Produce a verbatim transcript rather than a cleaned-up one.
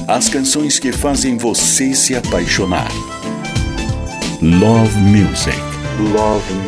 As canções que fazem você se apaixonar. Love Music. Love